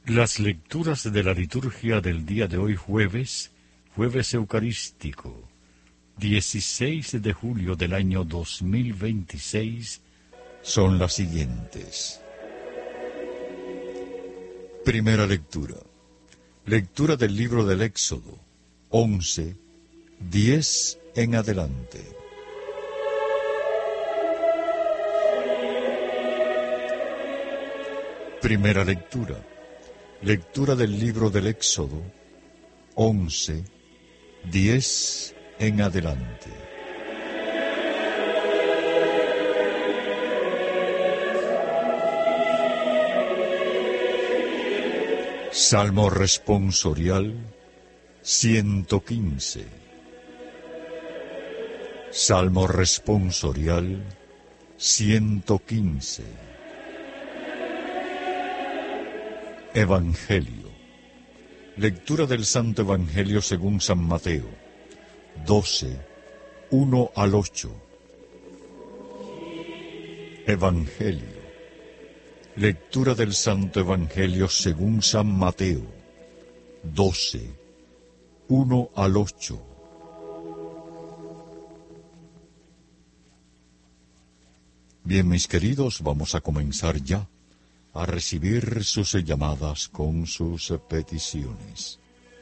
Las lecturas de la liturgia del día de hoy jueves eucarístico, 16 de julio del año 2026, son las siguientes. Primera lectura. Lectura del libro del Éxodo, 11, 10 en adelante. Primera lectura. Lectura del libro del Éxodo, 11, 10 en adelante. Salmo responsorial 115. Salmo responsorial 115. Evangelio. Lectura del Santo Evangelio según San Mateo, 12, 1 al 8. Evangelio. Lectura del Santo Evangelio según San Mateo, 12, 1 al 8. Bien, mis queridos, vamos a comenzar ya a recibir sus llamadas con sus peticiones.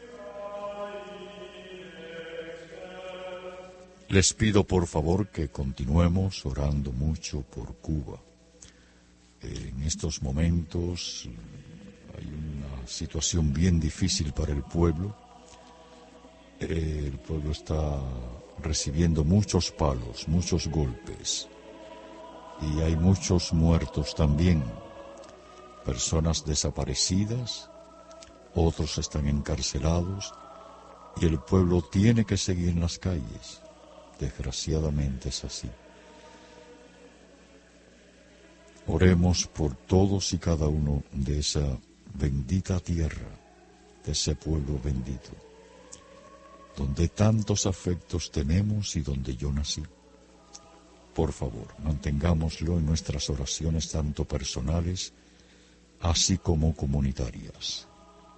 Les pido por favor que continuemos orando mucho por Cuba. En estos momentos hay una situación bien difícil para el pueblo. El pueblo está recibiendo muchos palos, muchos golpes, y hay muchos muertos también. Personas desaparecidas, otros están encarcelados, y el pueblo tiene que seguir en las calles. Desgraciadamente es así. Oremos por todos y cada uno de esa bendita tierra, de ese pueblo bendito, donde tantos afectos tenemos y donde yo nací. Por favor, mantengámoslo en nuestras oraciones tanto personales así como comunitarias.